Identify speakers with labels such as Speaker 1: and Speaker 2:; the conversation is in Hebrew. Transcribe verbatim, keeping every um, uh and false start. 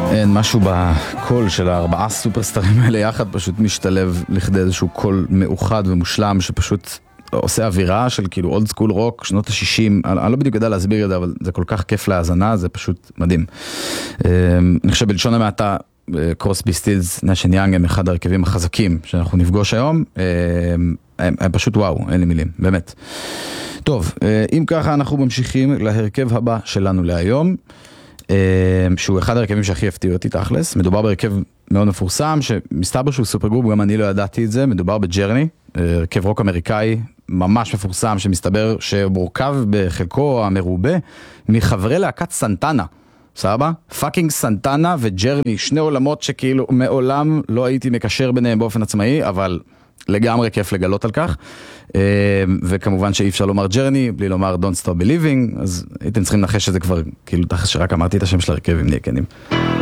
Speaker 1: אין משהו בקול של הארבעה סופרסטרים האלה יחד פשוט משתלב לכדי איזשהו קול מאוחד ומושלם שפשוט עושה אווירה של כאילו אולד סקול רוק, שנות ה-שישים, אני לא בדיוק יודע להסביר את זה, אבל זה כל כך כיף להאזנה, זה פשוט מדהים. אני חושב בלשון המעטה, קרוסבי, סטילס, נשן יאנג הם אחד הרכבים החזקים שאנחנו נפגוש היום, הם, הם פשוט וואו, אין לי מילים, באמת. טוב, אם ככה אנחנו ממשיכים להרכב הבא שלנו להיום, שהוא אחד הרכבים שהכי הפתיעו אותי תכלס, מדובר ברכב מאוד מפורסם, שמסתבר שהוא סופר גרופ, גם אני לא ידעתי את זה, מדובר בג'רני, רכב רוק אמריקאי ממש מפורסם, שמסתבר שמורכב בחלקו המרובה, מחברי להקת סנטנה, סבבה? פאקינג סנטנה וג'רני, שני עולמות שכאילו מעולם לא הייתי מקשר ביניהם באופן עצמאי, אבל לגמרי כיף לגלות על כך, וכמובן שאי אפשר לומר ג'רני, בלי לומר Don't Stop Believing, אז הייתם צריכים לנחש שזה כבר, כאילו תחת שרק אמרתי את השם של הרכב עם נהיה כנים.